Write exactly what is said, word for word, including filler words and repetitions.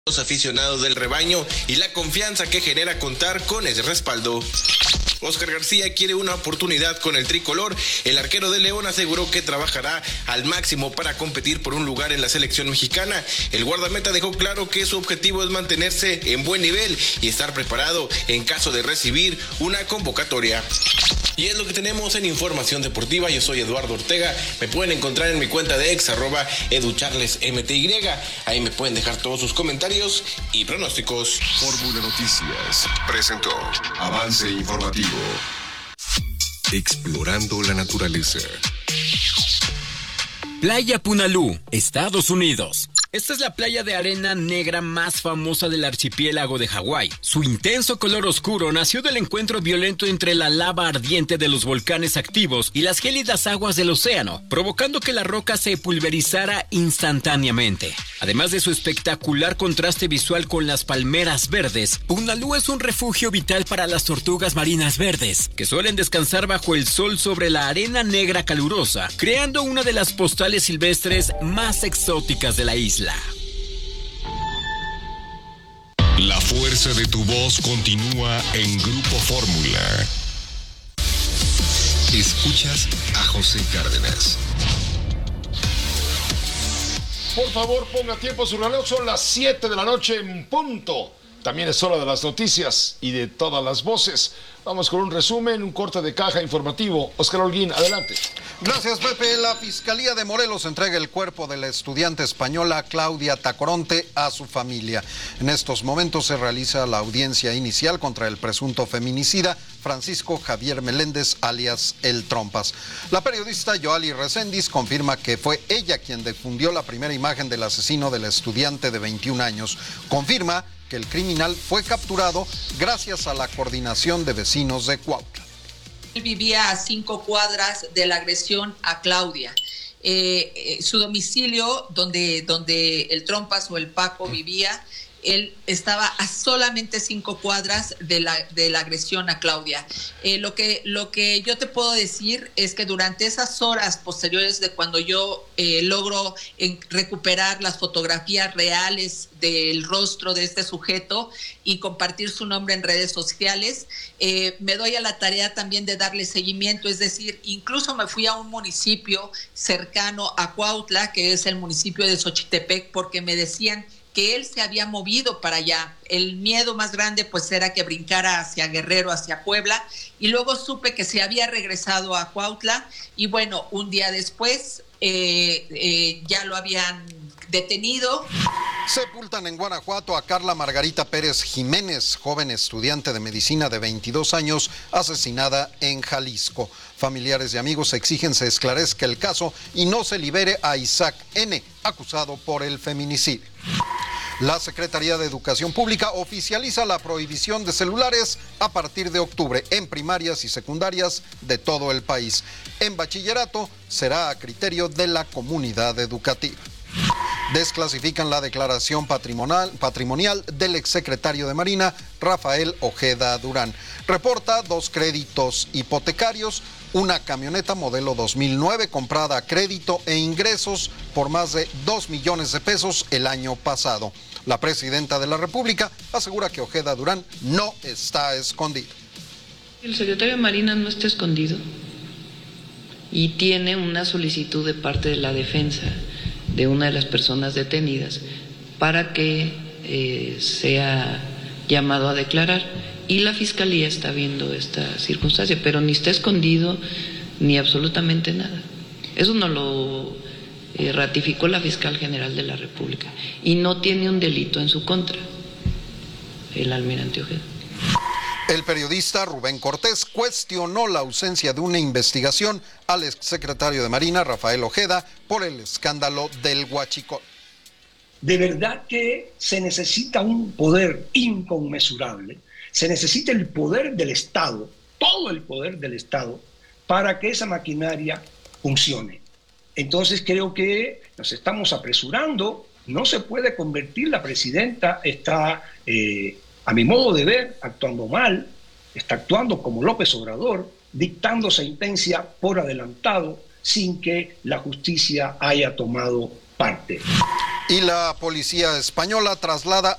los aficionados del rebaño y la confianza que genera contar con ese respaldo. Oscar García quiere una oportunidad con el tricolor. El arquero de León aseguró que trabajará al máximo para competir por un lugar en la selección mexicana. El guardameta dejó claro que su objetivo es mantenerse en buen nivel y estar preparado en caso de recibir una convocatoria. Y es lo que tenemos en Información Deportiva. Yo soy Eduardo Ortega. Me pueden encontrar en mi cuenta de ex, arroba educharlesmty. Ahí me pueden dejar todos sus comentarios y pronósticos. Fórmula Noticias presentó Avance Informativo. Explorando la naturaleza. Playa Punalú, Estados Unidos. Esta es la playa de arena negra más famosa del archipiélago de Hawái. Su intenso color oscuro nació del encuentro violento entre la lava ardiente de los volcanes activos y las gélidas aguas del océano, provocando que la roca se pulverizara instantáneamente. Además de su espectacular contraste visual con las palmeras verdes, Punalú es un refugio vital para las tortugas marinas verdes, que suelen descansar bajo el sol sobre la arena negra calurosa, creando una de las postales silvestres más exóticas de la isla. La fuerza de tu voz continúa en Grupo Fórmula. Escuchas a José Cárdenas. Por favor, ponga tiempo a su reloj, son las siete de la noche en punto. También es hora de las noticias y de todas las voces. Vamos con un resumen, un corte de caja informativo. Oscar Holguín, adelante. Gracias, Pepe. La Fiscalía de Morelos entrega el cuerpo de la estudiante española Claudia Tacoronte a su familia. En estos momentos se realiza la audiencia inicial contra el presunto feminicida Francisco Javier Meléndez, alias El Trompas. La periodista Yoali Reséndiz confirma que fue ella quien difundió la primera imagen del asesino de la estudiante de veintiún años. Confirma que el criminal fue capturado gracias a la coordinación de vecinos de Cuautla. Él vivía a cinco cuadras de la agresión a Claudia. Eh, eh, su domicilio, donde, donde el Trompas o el Paco vivía, él estaba a solamente cinco cuadras de la, de la agresión a Claudia. Eh, lo que, lo que yo te puedo decir es que durante esas horas posteriores de cuando yo eh, logro en, recuperar las fotografías reales del rostro de este sujeto y compartir su nombre en redes sociales, eh, me doy a la tarea también de darle seguimiento, es decir, incluso me fui a un municipio cercano a Cuautla, que es el municipio de Xochitepec, porque me decían que él se había movido para allá. El miedo más grande pues era que brincara hacia Guerrero, hacia Puebla, y luego supe que se había regresado a Cuautla, y bueno, un día después eh, eh, ya lo habían detenido. Sepultan en Guanajuato a Carla Margarita Pérez Jiménez, joven estudiante de medicina de veintidós años, asesinada en Jalisco. Familiares y amigos exigen se esclarezca el caso y no se libere a Isaac N., acusado por el feminicidio. La Secretaría de Educación Pública oficializa la prohibición de celulares a partir de octubre en primarias y secundarias de todo el país. En bachillerato será a criterio de la comunidad educativa. Desclasifican la declaración patrimonial, patrimonial del exsecretario de Marina, Rafael Ojeda Durán. Reporta dos créditos hipotecarios, una camioneta modelo dos mil nueve comprada a crédito e ingresos por más de dos millones de pesos el año pasado. La presidenta de la República asegura que Ojeda Durán no está escondido. El secretario de Marina no está escondido y tiene una solicitud de parte de la defensa de una de las personas detenidas para que eh, sea llamado a declarar, y la Fiscalía está viendo esta circunstancia, pero ni está escondido ni absolutamente nada. Eso no lo eh, ratificó la Fiscal General de la República, y no tiene un delito en su contra el almirante Ojeda. El periodista Rubén Cortés cuestionó la ausencia de una investigación al exsecretario de Marina, Rafael Ojeda, por el escándalo del Huachicol. De verdad que se necesita un poder inconmensurable, se necesita el poder del Estado, todo el poder del Estado, para que esa maquinaria funcione. Entonces creo que nos estamos apresurando, no se puede convertir, la presidenta está... Eh, a mi modo de ver, actuando mal, está actuando como López Obrador, dictando sentencia por adelantado sin que la justicia haya tomado parte. Y la policía española traslada